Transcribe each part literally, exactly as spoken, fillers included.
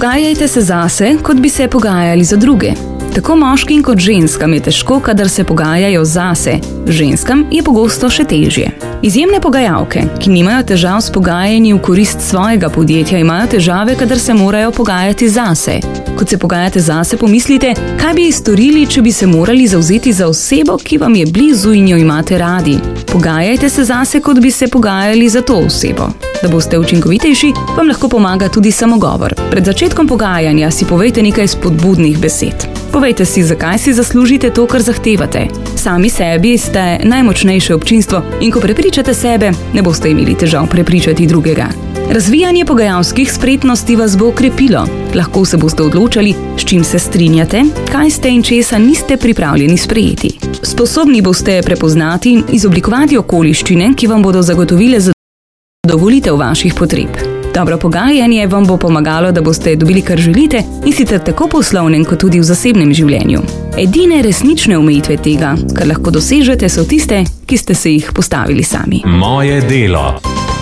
Pogajajte se zase, kot bi se pogajali za druge. Tako moškim kot ženskam je težko, kadar se pogajajo zase. Ženskam je pogosto še težje. Izjemne pogajalke, ki nimajo težav s pogajanji v korist svojega podjetja, imajo težave, kadar se morajo pogajati zase. Kot se pogajate zase, pomislite, kaj bi storili, če bi se morali zavzeti za osebo, ki vam je blizu in jo imate radi. Pogajajte se zase, kot bi se pogajali za to osebo. Da boste učinkovitejši, vam lahko pomaga tudi samogovor. Pred začetkom pogajanja si povejte nekaj spodbudnih besed. Povejte si, zakaj si zaslužite to, kar zahtevate. Sami sebi ste najmočnejše občinstvo in ko prepričate sebe, ne boste imeli težav prepričati drugega. Razvijanje pogajalskih spretnosti vas bo okrepilo. Lahko se boste odločali, s čim se strinjate, kaj ste in česa niste pripravljeni sprejeti. Sposobni boste prepoznati in izoblikovati okoliščine, ki vam bodo zagotovile zadovoljitev vaših potreb. Dobro pogajanje vam bo pomagalo, da boste dobili, kar želite, in sicer tako v poslovnem, kot tudi v zasebnem življenju. Edine resnične omejitve tega, kar lahko dosežete, so tiste, ki ste se jih postavili sami. Moje delo.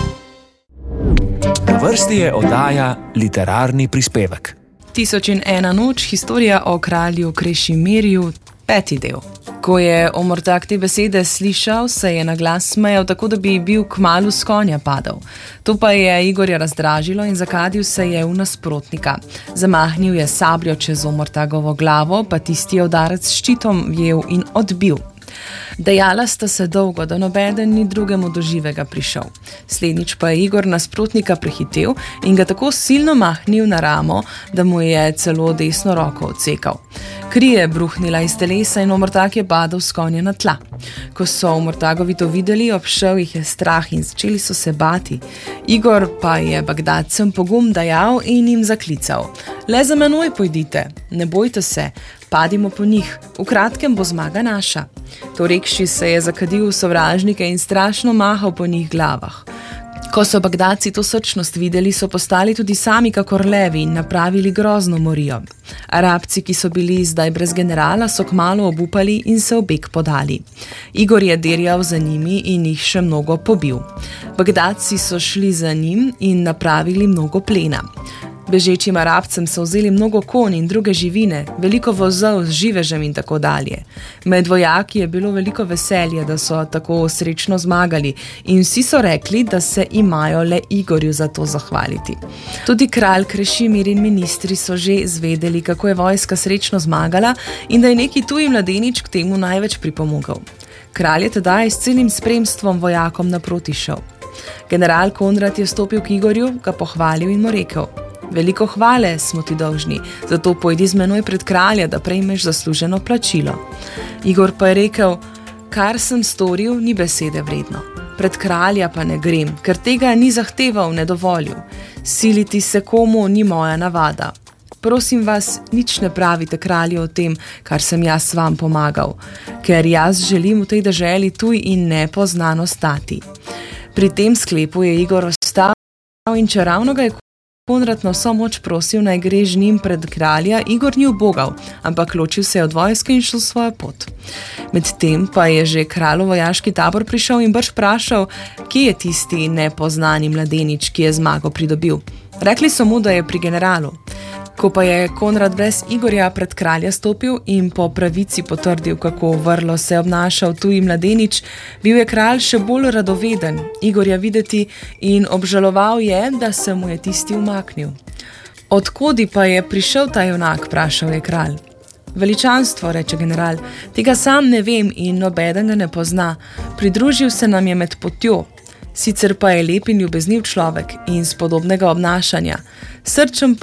Na vrsti je oddaja Literarni prispevek. Tisoč in ena noč, historija o kralju Krešimirju, peti del. Ko je Omurtak te besede slišal, se je na glas smejal, tako da bi bil kmalu s konja padal. To pa je Igorja razdražilo in zakadil se je v nasprotnika. Zamahnil je sabljo čez Omurtagovo glavo, pa tisti udarec s ščitom vjel in odbil. Dejala sta se dolgo, da nobeden ni drugemu do živega prišel. Slednjič pa je Igor nasprotnika prehitev in ga tako silno mahnil na ramo, da mu je celo desno roko odsekal. Kri je bruhnila iz telesa in Omurtak je padel s konja na tla. Ko so Omurtagovi to videli, obšel jih je strah in začeli so se bati. Igor pa je Bagdadcem pogum dajal in jim zaklical: Le za menoj pojdite, ne bojte se, padimo po njih, v kratkem bo zmaga naša. To rekši se je zakadil v sovražnike in strašno mahal po njih glavah. Ko so Bagdadci to srčnost videli, so postali tudi sami kakor levi in napravili grozno morijo. Arabci, ki so bili zdaj brez generala, so kmalu obupali in se v beg podali. Igor je dirjal za njimi in jih še mnogo pobil. Bagdadci so šli za njim in napravili mnogo plena. Bežečim Arabcem so vzeli mnogo konj in druge živine, veliko vozov z živežem in tako dalje. Med vojaki je bilo veliko veselje, da so tako srečno zmagali in vsi so rekli, da se imajo le Igorju za to zahvaliti. Tudi kralj Krešimir in ministri so že zvedeli, kako je vojska srečno zmagala in da je neki tuji mladenič k temu največ pripomogel. Kralj je tedaj s celim spremstvom vojakom naproti šel. General Konrad je stopil k Igorju, ga pohvalil in mu rekel: Veliko hvale smo ti dolžni, zato pojdi z menoj pred kralja, da prejmeš zasluženo plačilo. Igor pa je rekel: Kar sem storil, ni besede vredno. Pred kralja pa ne grem, ker tega ni zahteval, ne dovolil. Siliti se komu ni moja navada. Prosim vas, nič ne pravite kralju o tem, kar sem jaz vam pomagal, ker jaz želim v tej deželi tuj in nepoznano stati. Pri tem sklepu je Igor ostal in če ravno ga je Konrad na vso moč prosil, naj gre z njim pred kralja, Igor ni ubogal, ampak ločil se je od vojske in šel svojo pot. Medtem pa je že kralj v vojaški tabor prišel in brž vprašal, kje je tisti nepoznani mladenič, ki je zmago pridobil. Rekli so mu, da je pri generalu. Ko pa je Konrad brez Igorja pred kralja stopil in po pravici potrdil, kako vrlo se je obnašal tuji mladenič, bil je kralj še bolj radoveden, Igorja videti, in obžaloval je, da se mu je tisti umaknil. Odkodi pa je prišel ta junak, vprašal je kralj. Veličanstvo, reče general, tega sam ne vem in nobeden ga ne pozna. Pridružil se nam je med potjo. Sicer pa je lep in ljubezniv človek in spodobnega obnašanja. Srčen